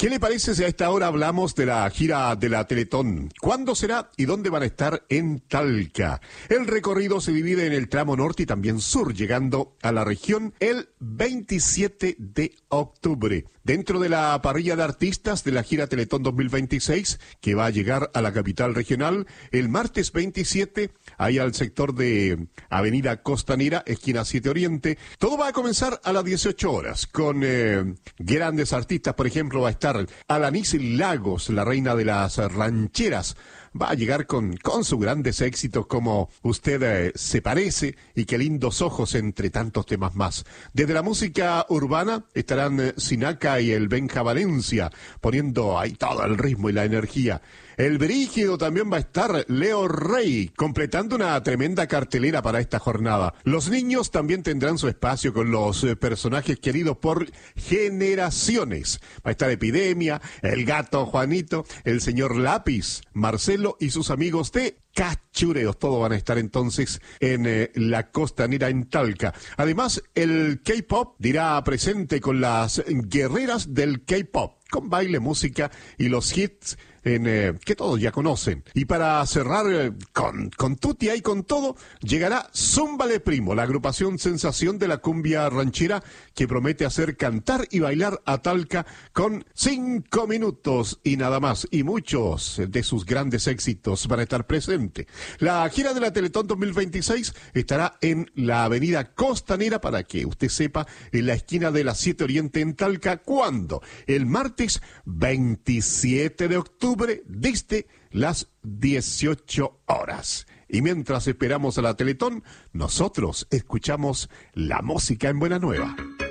¿Qué le parece si a esta hora hablamos de la gira de la Teletón? ¿Cuándo será y dónde van a estar en Talca? El recorrido se divide en el tramo norte y también sur, llegando a la región el 27 de octubre. Dentro de la parrilla de artistas de la gira Teletón 2026, que va a llegar a la capital regional, el martes 27, ahí al sector de Avenida Costanera, esquina 7 Oriente. Todo va a comenzar a las 18 horas, con grandes artistas. Por ejemplo, va a estar Alanis Lagos, la reina de las rancheras. Va a llegar con sus grandes éxitos como Usted se parece y Qué lindos ojos, entre tantos temas más. Desde la música urbana estarán Sinaca y el Benja Valencia, poniendo ahí todo el ritmo y la energía. El brígido también va a estar Leo Rey, completando una tremenda cartelera para esta jornada. Los niños también tendrán su espacio con los personajes queridos por generaciones. Va a estar Epidemia, el gato Juanito, el señor Lápiz, Marcelo y sus amigos de Cachureos. Todos van a estar entonces en la Costanera en Talca. Además, el K-Pop dirá presente con las guerreras del K-Pop, con baile, música y los hits que todos ya conocen. Y para cerrar con tutia y con todo, llegará Zúmbale Primo, la agrupación sensación de la cumbia ranchera que promete hacer cantar y bailar a Talca con 5 minutos y nada más. Y muchos de sus grandes éxitos van a estar presentes. La gira de la Teletón 2026 estará en la avenida Costanera, para que usted sepa, en la esquina de la 7 Oriente en Talca. ¿Cuándo? El martes 27 de octubre, desde las 18 horas. Y mientras esperamos a la Teletón, nosotros escuchamos la música en Buena Nueva.